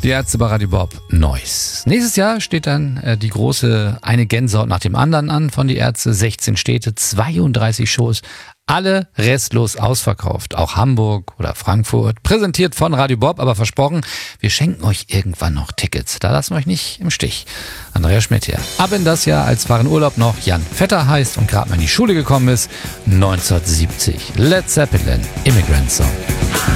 Die Ärzte bei Radio Bob Neuss. Nächstes Jahr steht dann die große Eine Gänsehaut nach dem anderen an von die Ärzte. 16 Städte, 32 Shows, alle restlos ausverkauft. Auch Hamburg oder Frankfurt. Präsentiert von Radio Bob, aber versprochen, wir schenken euch irgendwann noch Tickets. Da lassen wir euch nicht im Stich. Andrea Schmidt hier. Ab in das Jahr, als Fahren Urlaub noch Jan Vetter heißt und gerade mal in die Schule gekommen ist. 1970. Led Zeppelin, Immigrant Song.